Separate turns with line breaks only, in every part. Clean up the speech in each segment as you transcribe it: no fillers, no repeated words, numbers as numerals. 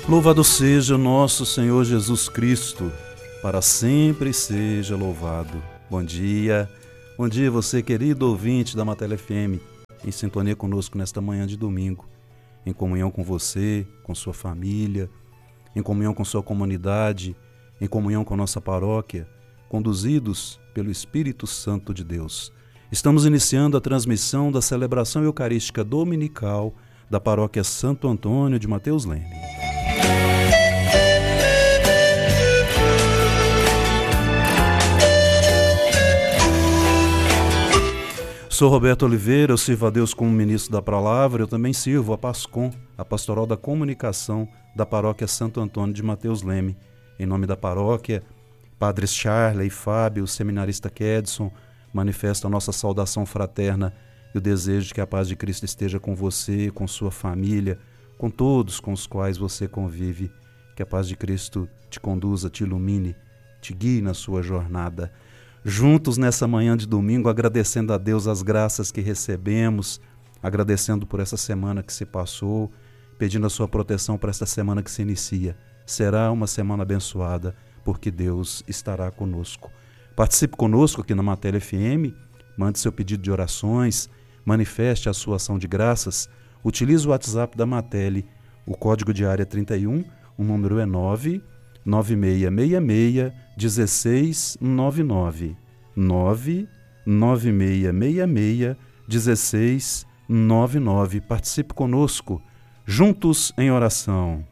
Louvado seja o nosso Senhor Jesus Cristo, para sempre seja louvado. Bom dia você, querido ouvinte da Matéria FM, em sintonia conosco nesta manhã de domingo, em comunhão com você, com sua família, em comunhão com sua comunidade, em comunhão com nossa paróquia, conduzidos pelo Espírito Santo de Deus. Estamos iniciando a transmissão da celebração eucarística dominical da Paróquia Santo Antônio de Mateus Leme. Sou Roberto Oliveira, eu sirvo a Deus como ministro da Palavra, eu também sirvo a PASCOM, a Pastoral da Comunicação da Paróquia Santo Antônio de Mateus Leme. Em nome da paróquia, Padres Charley e Fábio, o seminarista Kedson, manifesta a nossa saudação fraterna e o desejo de que a paz de Cristo esteja com você, com sua família, com todos com os quais você convive. Que a paz de Cristo te conduza, te ilumine, te guie na sua jornada. Juntos nessa manhã de domingo, agradecendo a Deus as graças que recebemos, agradecendo por essa semana que se passou, pedindo a sua proteção para esta semana que se inicia. Será uma semana abençoada, porque Deus estará conosco. Participe conosco aqui na Matéria FM, mande seu pedido de orações, manifeste a sua ação de graças, utilize o WhatsApp da Matéria, o código de área 31, o número é 99666-1699, 99666-1699. Participe conosco, juntos em oração.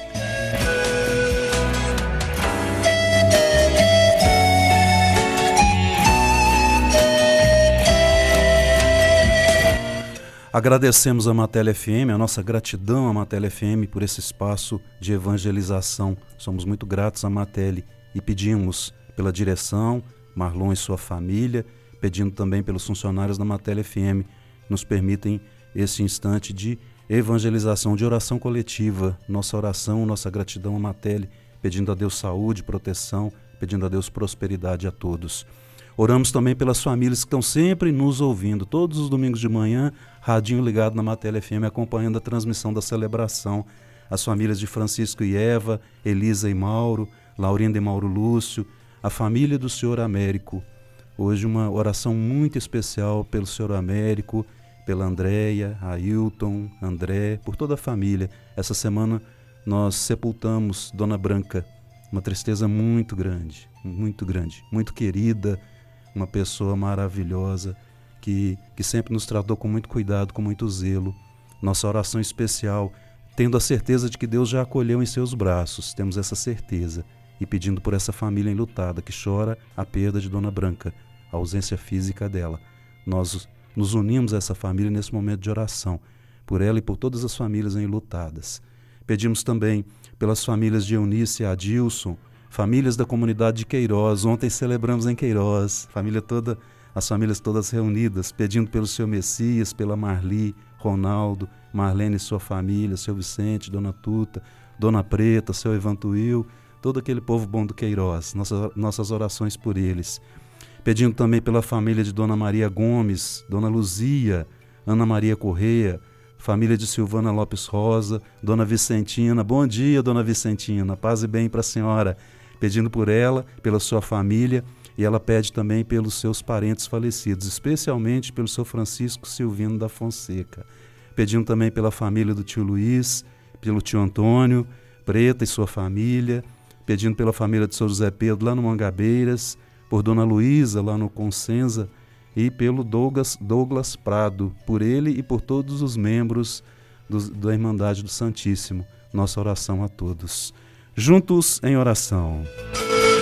Agradecemos a Matéria FM, a nossa gratidão à Matéria FM por esse espaço de evangelização. Somos muito gratos à Matéria e pedimos pela direção, Marlon e sua família, pedindo também pelos funcionários da Matéria FM, nos permitem esse instante de evangelização, de oração coletiva. Nossa oração, nossa gratidão à Matéria, pedindo a Deus saúde, proteção, pedindo a Deus prosperidade a todos. Oramos também pelas famílias que estão sempre nos ouvindo, todos os domingos de manhã, radinho ligado na Matéria FM, acompanhando a transmissão da celebração. As famílias de Francisco e Eva, Elisa e Mauro, Laurinda e Mauro Lúcio, a família do Senhor Américo. Hoje uma oração muito especial pelo Senhor Américo, pela Andréia, Ailton, André, por toda a família. Essa semana nós sepultamos Dona Branca, uma tristeza muito grande, muito querida, uma pessoa maravilhosa que sempre nos tratou com muito cuidado, com muito zelo. Nossa oração especial, tendo a certeza de que Deus já acolheu em seus braços, temos essa certeza, e pedindo por essa família enlutada que chora a perda de Dona Branca, a ausência física dela. Nós nos unimos a essa família nesse momento de oração, por ela e por todas as famílias enlutadas. Pedimos também pelas famílias de Eunice e Adilson, famílias da comunidade de Queiroz. Ontem celebramos em Queiroz, as famílias todas reunidas, pedindo pelo seu Messias, pela Marli, Ronaldo, Marlene e sua família, seu Vicente, Dona Tuta, Dona Preta, seu Evantuil, todo aquele povo bom do Queiroz, nossas orações por eles. Pedindo também pela família de Dona Maria Gomes, Dona Luzia, Ana Maria Correia, família de Silvana Lopes Rosa, Dona Vicentina. Bom dia, Dona Vicentina, paz e bem para a senhora. Pedindo por ela, pela sua família, e ela pede também pelos seus parentes falecidos, especialmente pelo seu Francisco Silvino da Fonseca. Pedindo também pela família do tio Luiz, pelo tio Antônio Preta e sua família, pedindo pela família de São José Pedro lá no Mangabeiras, por Dona Luísa lá no Consenza, e pelo Douglas Prado, por ele e por todos os membros da Irmandade do Santíssimo. Nossa oração a todos. Juntos em oração.